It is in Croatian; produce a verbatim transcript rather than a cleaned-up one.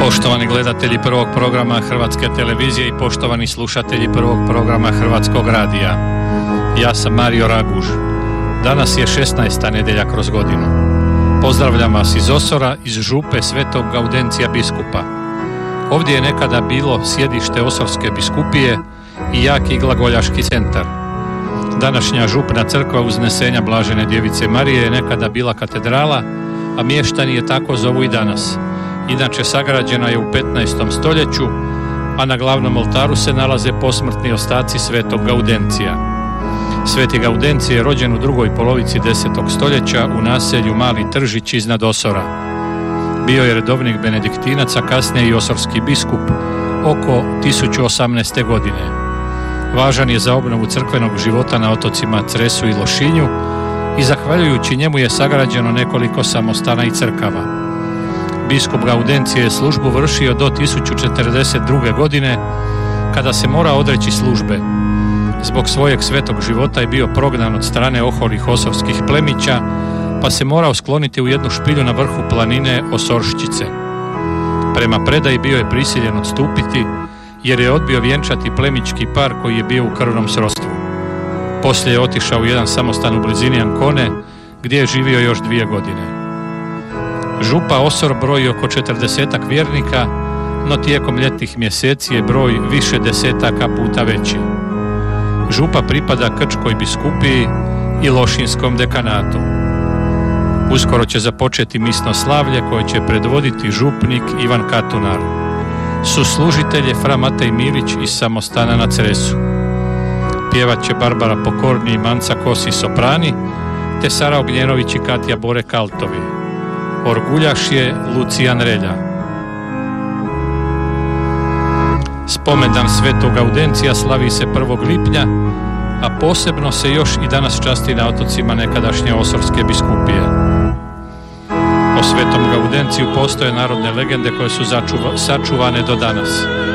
Poštovani gledatelji prvog programa Hrvatske televizije i poštovani slušatelji prvog programa Hrvatskog radija. Ja sam Mario Raguž. Danas je šesnaesta nedjelja kroz godinu. Pozdravljam vas iz Osora, iz župe Svetog Gaudencija biskupa. Ovdje je nekada bilo sjedište Osorske biskupije i jaki glagoljaški centar. Današnja župna crkva Uznesenja Blažene Djevice Marije je nekada bila katedrala, a mještani je tako zovu i danas. Inače sagrađena je u petnaestom stoljeću, a na glavnom oltaru se nalaze posmrtni ostaci Svetog Gaudencija. Sveti Gaudencije je rođen u drugoj polovici desetog stoljeća u naselju Mali Tržić iznad Osora. Bio je redovnik benediktinaca, kasnije i osorski biskup oko tisuću osamnaeste. godine. Važan je za obnovu crkvenog života na otocima Cresu i Lošinju i zahvaljujući njemu je sagrađeno nekoliko samostana i crkava. Biskup Gaudencije je službu vršio do tisuću četrdeset druge. godine, kada se mora odreći službe. Zbog svojeg svetog života je bio prognan od strane oholih osorskih plemića, pa se morao skloniti u jednu špilju na vrhu planine Osorščice. Prema predaji bio je prisiljen odstupiti, jer je odbio vjenčati plemićki par koji je bio u krvnom srodstvu. Poslije je otišao u jedan samostan u blizini Ancone, gdje je živio još dvije godine. Župa Osor broji oko četrdesetak vjernika, no tijekom ljetnih mjeseci je broj više desetaka puta veći. Župa pripada Krčkoj biskupiji i Lošinskom dekanatu. Uskoro će započeti misno slavlje koje će predvoditi župnik Ivan Katunar. Suslužitelj je fra Matej Milić iz samostana na Cresu. Pjevat će Barbara Pokorni i Manca Kosi soprani, te Sara Ognjenović i Katja Bore kaltovi. Orguljaš je Lucijan Relja. Spomendan Svetog Gaudencija slavi se prvog lipnja, a posebno se još i danas časti na otocima nekadašnje Osorske biskupije. O Svetom Gaudenciju postoje narodne legende koje su začuva, sačuvane do danas.